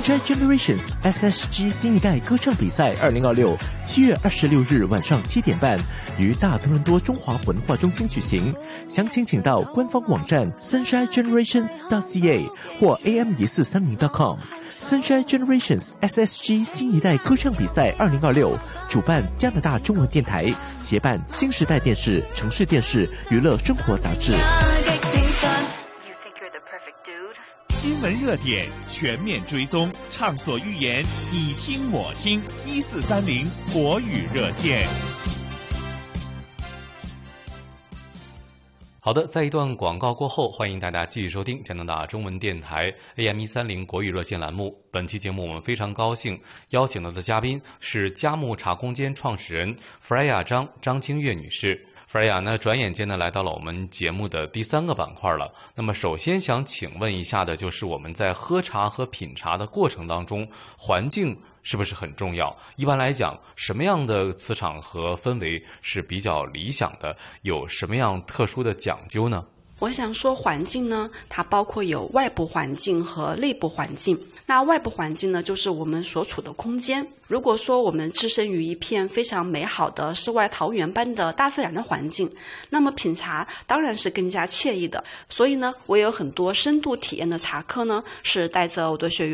Sunshine Generations SSG 新一代歌唱比赛2026 7月26日晚上7点半于大多伦多中华文化中心举行，详情请到官方网站 sunshinegenerations.ca 或 am1430.com。Sunshine Generations SSG 新一代歌唱比赛2026主办加拿大中文电台，协办新时代电视、城市电视、娱乐生活杂志。 新闻热点全面追踪，畅所欲言，你听我听，1430国语热线。 好的，在一段广告过后，欢迎大家继续收听加拿大中文电台 AM130国语热线栏目。本期节目我们非常高兴邀请到的嘉宾是佳木茶空间创始人 Freya 张清月女士。Freya 呢，转眼间呢来到了我们节目的第3个板块了。那么首先想请问一下的就是我们在喝茶和品茶的过程当中，环境是不是很重要？一般来讲，什么样的磁场和氛围是比较理想的？有什么样特殊的讲究呢？ 我想说环境呢，它包括有外部环境和内部环境。那外部环境呢，就是我们所处的空间。如果说我们置身于一片非常美好的世外桃源般的大自然的环境，那么品茶当然是更加惬意的。所以呢，我有很多深度体验的茶课呢，是带着我的学员